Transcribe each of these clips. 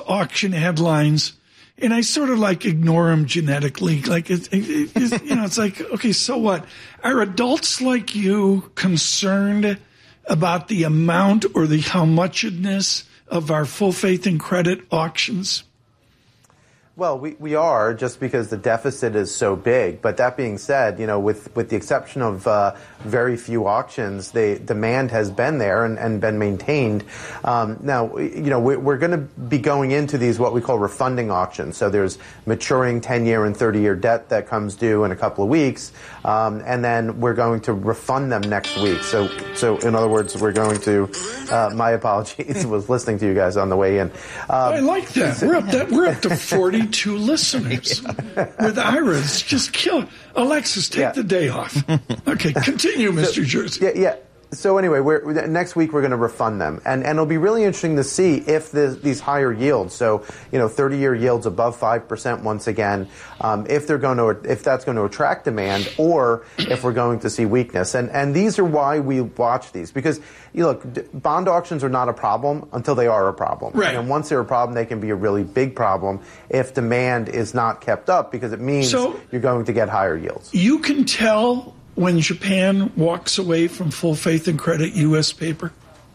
auction headlines, and I sort of like ignore them genetically. Like it's like, okay, so what? Are adults like you concerned about the amount or the how muchedness of our full faith and credit auctions? Well, we are, just because the deficit is so big. But that being said, with the exception of very few auctions, the demand has been there and been maintained. Now, we're going to be going into these what we call refunding auctions. So there's maturing 10-year and 30-year debt that comes due in a couple of weeks, and then we're going to refund them next week. So in other words, we're going to. My apologies, was listening to you guys on the way in. I like that. We're up to 42 listeners with Ira's. Just kill. Alexis, take the day off. Okay, continue, Mr. Jersey. Yeah. So anyway, next week we're going to refund them, and it'll be really interesting to see if these higher yields, so 30-year yields above 5% once again, if that's going to attract demand, or if we're going to see weakness. And these are why we watch these, because look, bond auctions are not a problem until they are a problem. Right. And once they're a problem, they can be a really big problem if demand is not kept up, because it means you're going to get higher yields. You can tell when Japan walks away from full faith and credit U.S. paper?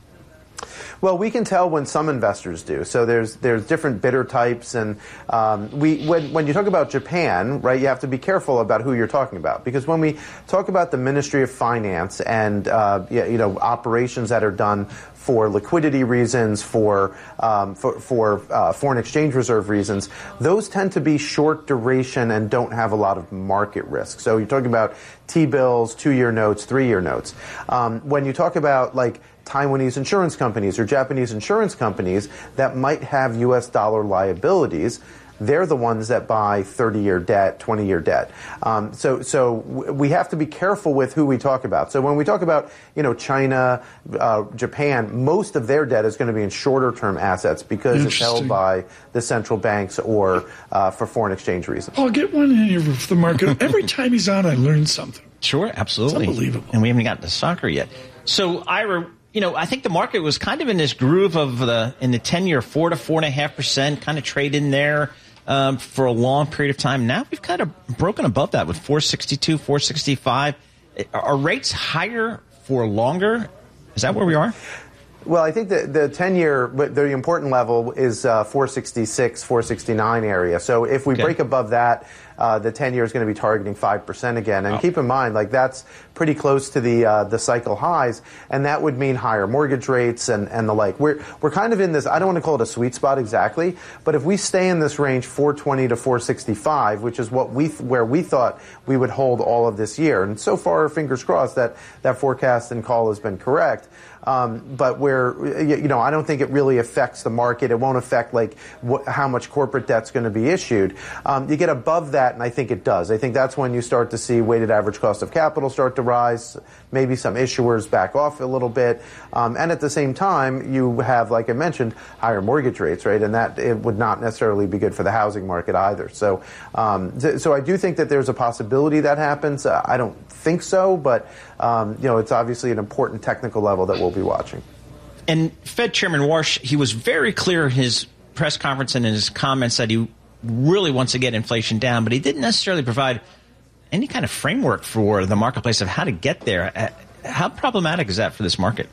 Well, we can tell when some investors do. So there's different bidder types, and when you talk about Japan, right, you have to be careful about who you're talking about, because when we talk about the Ministry of Finance and operations that are done for liquidity reasons, for foreign exchange reserve reasons, those tend to be short duration and don't have a lot of market risk. So you're talking about T-bills, 2-year notes, 3-year notes. When you talk about like Taiwanese insurance companies or Japanese insurance companies that might have U.S. dollar liabilities, they're the ones that buy 30-year debt, 20-year debt. So we have to be careful with who we talk about. So when we talk about, China, Japan, most of their debt is going to be in shorter-term assets because it's held by the central banks or for foreign exchange reasons. I'll get one in here for the market. Every time he's on, I learn something. Sure, absolutely. It's unbelievable. And we haven't gotten to soccer yet. So, Ira, I think the market was kind of in this groove of in the 10-year 4 to 4.5%, kind of trade in there for a long period of time. Now we've kind of broken above that with 462, 465. Are rates higher for longer? Is that where we are? Well, I think the 10-year, the important level is 466, 469 area. So if we break above that, the 10-year is going to be targeting 5% again. And keep in mind, that's pretty close to the cycle highs, and that would mean higher mortgage rates and the like. We're kind of in this, I don't want to call it a sweet spot exactly, but if we stay in this range 420 to 465, which is where we thought we would hold all of this year, and so far, fingers crossed, that forecast and call has been correct. But I don't think it really affects the market. It won't affect how much corporate debt's going to be issued. You get above that, and I think it does. I think that's when you start to see weighted average cost of capital start to rise, maybe some issuers back off a little bit, and at the same time, you have, like I mentioned, higher mortgage rates, right? And that it would not necessarily be good for the housing market either. So I do think that there's a possibility that happens. I don't think so, but it's obviously an important technical level that we'll be watching. And Fed Chairman Warsh, he was very clear in his press conference and in his comments that he really wants to get inflation down, but he didn't necessarily provide any kind of framework for the marketplace of how to get there. How problematic is that for this market?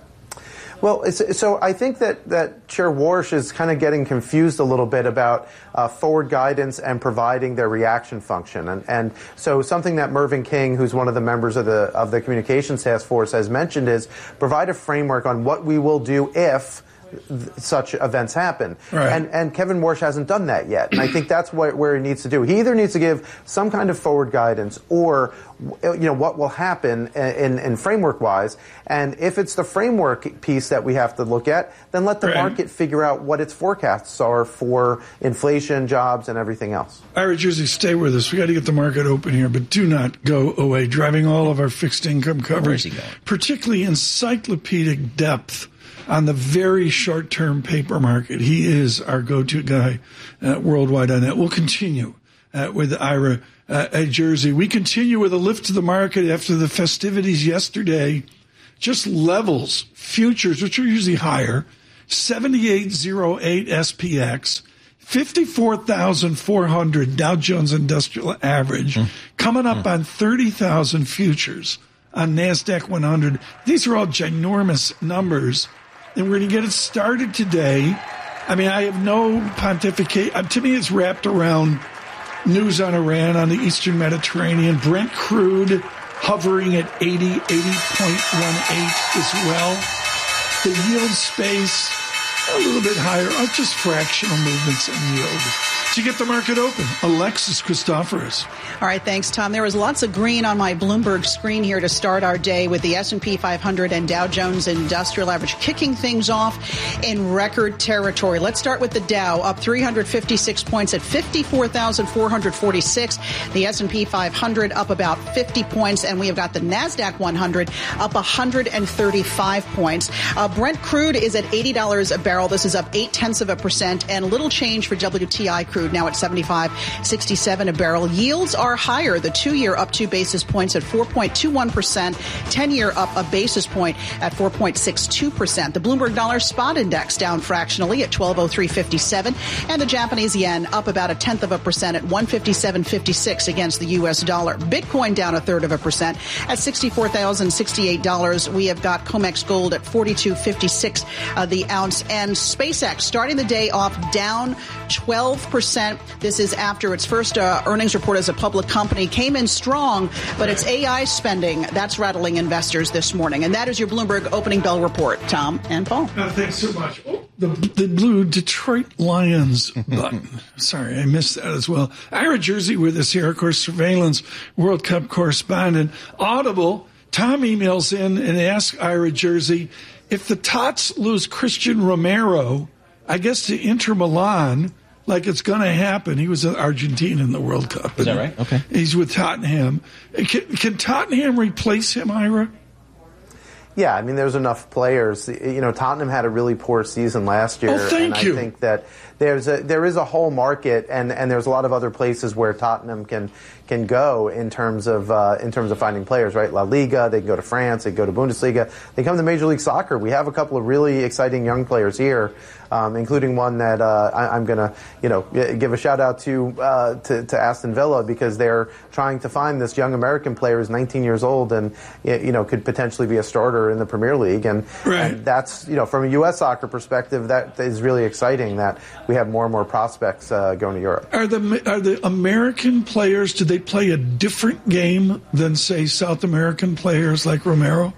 Well, so I think that Chair Warsh is kind of getting confused a little bit about forward guidance and providing their reaction function. And so something that Mervyn King, who's one of the members of the Communications Task Force, has mentioned is provide a framework on what we will do if such events happen. Right. And Kevin Warsh hasn't done that yet. And I think that's where he needs to do. He either needs to give some kind of forward guidance or what will happen in framework-wise. And if it's the framework piece that we have to look at, then let the market figure out what its forecasts are for inflation, jobs, and everything else. Ira Jersey, stay with us. We got to get the market open here, but do not go away. Driving all of our fixed income coverage, particularly encyclopedic depth on the very short-term paper market. He is our go-to guy worldwide on that. We'll continue with Ira Jersey. We continue with a lift to the market after the festivities yesterday. Just levels, futures, which are usually higher, 7808 SPX, 54,400 Dow Jones Industrial Average, coming up on 30,000 futures on NASDAQ 100. These are all ginormous numbers, and we're going to get it started today. I mean, I have no pontificate. To me, it's wrapped around news on Iran, on the Eastern Mediterranean. Brent crude hovering at 80.18 as well. The yield space a little bit higher, just fractional movements in yield. To get the market open, Alexis Christoforous. All right, thanks, Tom. There was lots of green on my Bloomberg screen here to start our day with the S&P 500 and Dow Jones Industrial Average kicking things off in record territory. Let's start with the Dow, up 356 points at 54,446. The S&P 500 up about 50 points, and we have got the NASDAQ 100 up 135 points. Brent crude is at $80 a barrel. This is up 0.8%, and little change for WTI crude, now at 75.67 a barrel. Yields are higher. The 2-year up 2 basis points at 4.21%. 10-year up a basis point at 4.62%. The Bloomberg Dollar Spot Index down fractionally at 1203.57, and the Japanese yen up about 0.1% at 157.56 against the U.S. dollar. Bitcoin down 0.3% at $64,068. We have got COMEX gold at 42.56 the ounce, and SpaceX starting the day off down 12%. This is after its first earnings report as a public company came in strong, but its AI spending, that's rattling investors this morning. And that is your Bloomberg Opening Bell report. Tom and Paul. Thanks so much. Oh, the blue Detroit Lions button. Sorry, I missed that as well. Ira Jersey with us here, of course, Surveillance World Cup correspondent. Audible, Tom emails in and asks Ira Jersey, if the Tots lose Christian Romero, I guess to Inter Milan, like it's going to happen. He was in Argentina in the World Cup. Is that right? Okay. He's with Tottenham. Can Tottenham replace him, Ira? Yeah, I mean, there's enough players. You know, Tottenham had a really poor season last year. Oh, thank you. I think that there is a whole market, and there's a lot of other places where Tottenham can go in terms of finding players, right? La Liga, they can go to France, they can go to Bundesliga, they come to Major League Soccer. We have a couple of really exciting young players here, including one that I'm going to give a shout out to Aston Villa, because they're trying to find this young American player who's 19 years old and could potentially be a starter in the Premier League, and that's from a U.S. soccer perspective, that is really exciting that we have more and more prospects going to Europe. Are the American players, do they play a different game than, say, South American players like Romero?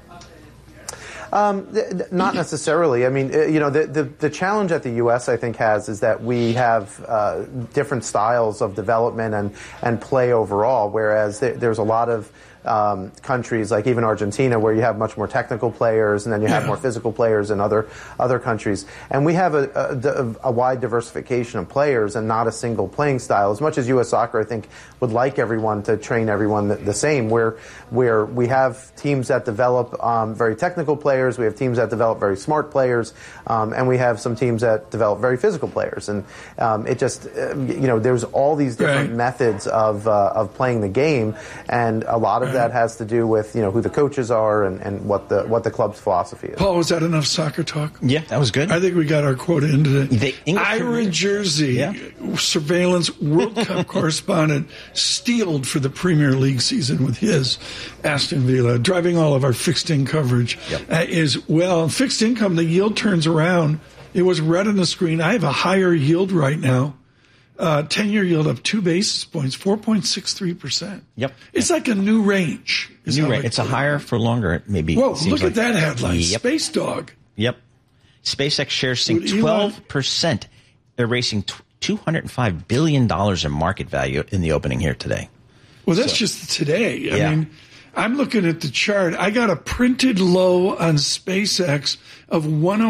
Not necessarily. I mean, the challenge that the U.S. I think has is that we have different styles of development and play overall, whereas there's a lot of countries like even Argentina where you have much more technical players, and then you have more physical players in other countries. And we have a wide diversification of players and not a single playing style. As much as U.S. Soccer, I think, would like everyone to train everyone the same, where we have teams that develop very technical players, we have teams that develop very smart players, and we have some teams that develop very physical players. And it just, there's all these different methods of playing the game, and a lot of that has to do with who the coaches are and what the club's philosophy is. Paul, was that enough soccer talk? Yeah, that was good. I think we got our quota in today. Ira Jersey, Surveillance World Cup correspondent, steeled for the Premier League season with his Aston Villa, driving all of our fixed income coverage is well. Fixed income, the yield turns around. It was red on the screen. I have a higher yield right now. 10-year yield up 2 basis points, 4.63%. Yep. It's like a new range. It's a higher for longer, maybe. Whoa, look at that headline. Yep. Space Dog. Yep. SpaceX shares sink 12%, erasing $205 billion in market value in the opening here today. Well, that's just today. I mean, I'm looking at the chart. I got a printed low on SpaceX of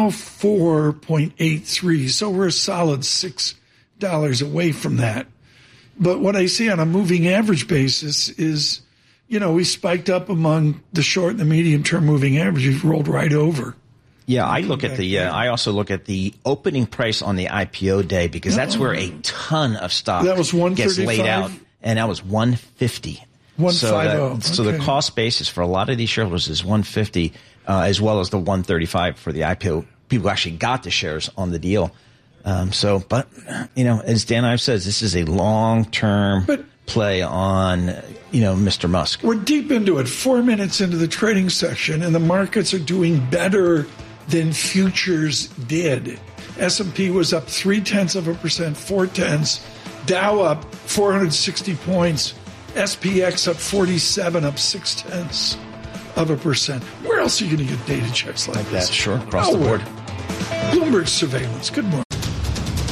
104.83. So we're a solid $6 away from that. But what I see on a moving average basis is, we spiked up among the short and the medium term moving averages, rolled right over. Yeah, I look at I also look at the opening price on the IPO day, because that's where a ton of stock gets laid out, and that was 150. 150. So the cost basis for a lot of these shareholders is 150, as well as the 135 for the IPO people actually got the shares on the deal. But as Dan Ives says, this is a long-term play on, Mr. Musk. We're deep into it, 4 minutes into the trading section, and the markets are doing better than futures did. S&P was up 0.3%, 0.4. Dow up 460 points. SPX up 47, up 0.6%. Where else are you going to get data checks like that? Sure, across the board. Bloomberg Surveillance. Good morning.